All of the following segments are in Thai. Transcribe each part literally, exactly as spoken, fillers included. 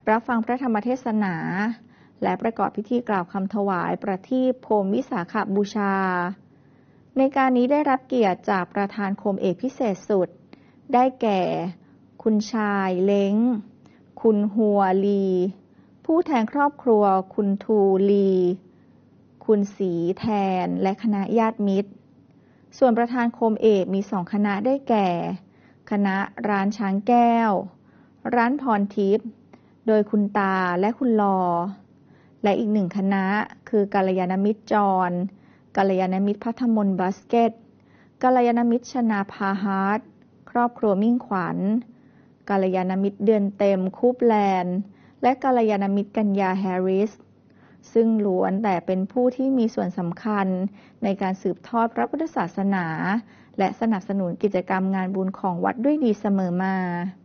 รับฟังพระธรรมเทศนาและประกอบพิธีกล่าวคำถวายประทีปโคมวิสาขบูชาในการนี้ได้รับเกียรติจากประธานโคมเอกพิเศษสุดได้แก่ คุณชายเล้งคุณฮัวลีผู้แทนครอบครัวคุณทูลีคุณสีแทนและคณะญาติมิตรส่วนประธานโคมเอกมีสองคณะได้แก่คณะร้านช้างแก้วร้านพรทิพย์โดยคุณตาและคุณลอและอีกหนึ่งคณะคือกัลยาณมิตรจรกัลยาณมิตรพัทมนบาสเกตกัลยาณมิตรชนาภาฮาร์ดครอบครัวมิ่งขวัญกัลยาณมิตรเดือนเต็มคูปแลนด์และกัลยาณมิตรกัญญาแฮร์ริสซึ่งล้วนแต่เป็นผู้ที่มีส่วนสำคัญในการสืบทอดพระพุทธศาสนาและสนับสนุนกิจกรรมงานบุญของวัดด้วยดีเสมอมา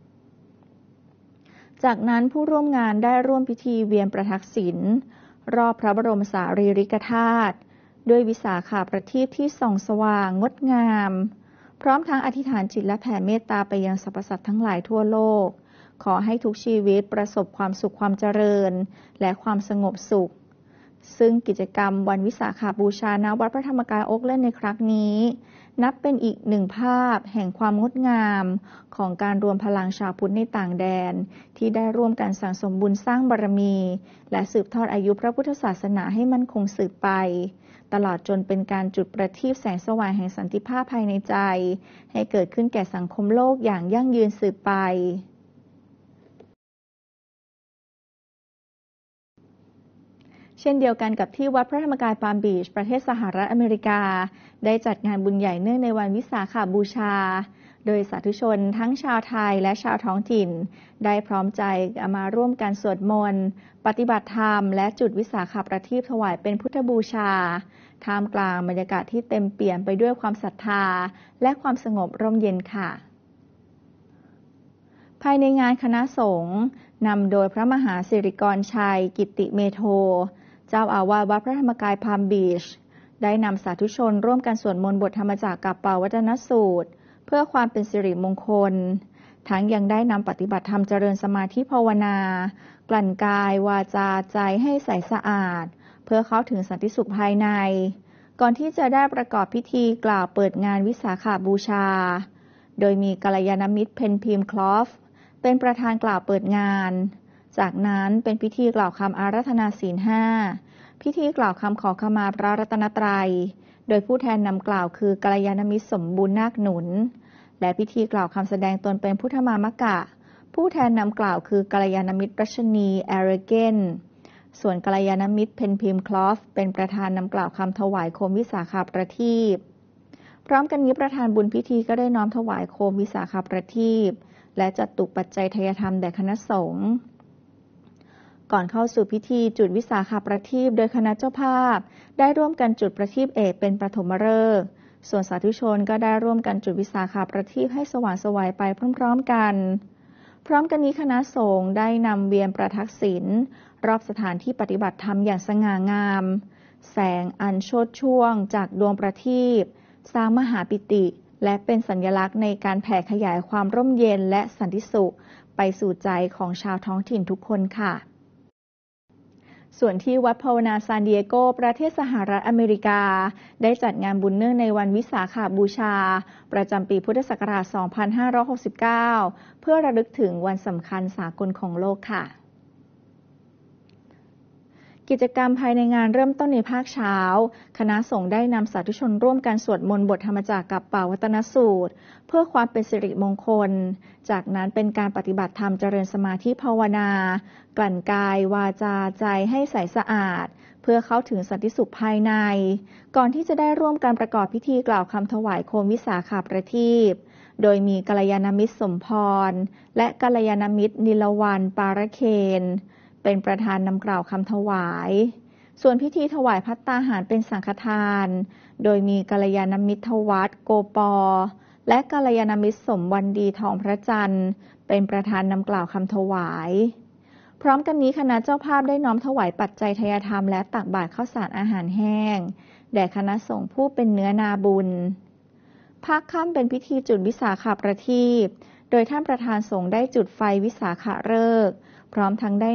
จากนั้นผู้ร่วมงานได้ร่วมพิธีเวียนประทักษิณรอบพระบรมสารีริกธาตุด้วยวิสาขาประทีปที่ส่องสว่างงดงามพร้อมทั้งอธิษฐานจิตและแผ่เมตตาไปยังสรรพสัตว์ทั้งหลายทั่วโลกขอให้ทุกชีวิตประสบความสุขความเจริญและความสงบสุขซึ่งกิจกรรมวันวิสาขบูชาณวัดพระธรรมกายโอ๊คแลนด์ในครั้งนี้นับเป็นอีกหนึ่งภาพแห่งความงดงามของการรวมพลังชาวพุทธในต่างแดนที่ได้ร่วมกันสั่งสมบุญสร้างบารมีและสืบทอดอายุพระพุทธศาสนาให้มั่นคงสืบไปตลอดจนเป็นการจุดประทีปแสงสว่างแห่งสันติภาพภายในใจให้เกิดขึ้นแก่สังคมโลกอย่างยั่งยืนสืบไปเช่นเดียวกันกับที่วัดพระธรรมกายปาล์มบีชประเทศสหรัฐอเมริกาได้จัดงานบุญใหญ่เนื่องในวันวิสาขบูชาโดยสาธุชนทั้งชาวไทยและชาวท้องถิ่นได้พร้อมใจมาร่วมกันสวดมนต์ปฏิบัติธรรมและจุดวิสาขประทีปถวายเป็นพุทธบูชาท่ามกลางบรรยากาศที่เต็มเปี่ยมไปด้วยความศรัทธาและความสงบร่มเย็นค่ะภายในงานคณะสงฆ์นำโดยพระมหาสิริกรชัยกิตติเมโทเจ้าอาวาสวัดพระธรรมกายพาล์มบีชได้นำสาธุชนร่วมกันสวดมนต์บทธรรมจักรกับปวัตนสูตรเพื่อความเป็นสิริมงคลทั้งยังได้นำปฏิบัติธรรมเจริญสมาธิภาวนากลั่นกายวาจาใจให้ใสสะอาดเพื่อเข้าถึงสันติสุขภายในก่อนที่จะได้ประกอบพิธีกล่าวเปิดงานวิสาขบูชาโดยมีกัลยาณมิตรเพนพิมคลอฟเป็นประธานกล่าวเปิดงานจากนั้นเป็นพิธีกล่าวคำอาราธนาศีลห้าพิธีกล่าวคำขอขมาพระรัตนตรัยโดยผู้แทนนำกล่าวคือกัลยาณมิตรสมบูรณ์นาคหนุนและพิธีกล่าวคำแสดงตนเป็นพุทธมามกะผู้แทนนำกล่าวคือกัลยาณมิตรรัชนีแอรเกนส่วนกัลยาณมิตรเพนพิมคลอฟเป็นประธานนำกล่าวคำถวายโคมวิสาขประทีปพร้อมกันนี้ประธานบุญพิธีก็ได้น้อมถวายโคมวิสาขประทีปและจัดตุปัจจัยทายธรรมแด่คณะสงฆ์ก่อนเข้าสู่พิธีจุดวิสาขประทีปโดยคณะเจ้าภาพได้ร่วมกันจุดประทีปเอกเป็นปฐมฤกษ์ส่วนสาธุชนก็ได้ร่วมกันจุดวิสาขประทีปให้สว่างไสวไปพร้อมๆกันพร้อมกันนี้คณะสงฆ์ได้นำเวียนประทักษิณรอบสถานที่ปฏิบัติธรรมอย่างสง่างามแสงอันโชติช่วงจากดวงประทีปสร้างมหาปิติและเป็นสัญลักษณ์ในการแผ่ขยายความร่มเย็นและสันติสุขไปสู่ใจของชาวท้องถิ่นทุกคนค่ะส่วนที่วัดภาวนาซานดิเอโกประเทศสหรัฐอเมริกาได้จัดงานบุญเนื่องในวันวิสาขบูชาประจำปีพุทธศักราช สองพันห้าร้อยหกสิบเก้า เพื่อระลึกถึงวันสำคัญสากลของโลกค่ะกิจกรรมภายในงานเริ่มต้นในภาคเช้าคณะสงฆ์ได้นำสาธุชนร่วมกันสวดมนต์บทธรรมจักรกับปวัตนสูตรเพื่อความเป็นสิริมงคลจากนั้นเป็นการปฏิบัติธรรมเจริญสมาธิภาวนากลั่นกายวาจาใจให้ใสสะอาดเพื่อเข้าถึงสันติสุขภายในก่อนที่จะได้ร่วมกันประกอบพิธีกล่าวคำถวายโคมวิสาขประทีปโดยมีกัลยาณมิตรสมพรและกัลยาณมิตรนิลวรรณปารเคนเป็นประธานนำกล่าวคำถวายส่วนพิธีถวายภัตตาหารเป็นสังฆทานโดยมีกัลยาณมิตรทวัฒน์โกปอและกัลยาณมิตรสมวันดีทองพระจันทร์เป็นประธานนำกล่าวคำถวายพร้อมกันนี้คณะเจ้าภาพได้น้อมถวายปัจจัยทายธรรมและตักบาตรข้าวสารอาหารแห้งแด่คณะสงฆ์ผู้เป็นเนื้อนาบุญภาคค่ำเป็นพิธีจุดวิสาขประทีปโดยท่านประธานสงฆ์ได้จุดไฟวิสาขฤกษ์พร้อมทั้งได้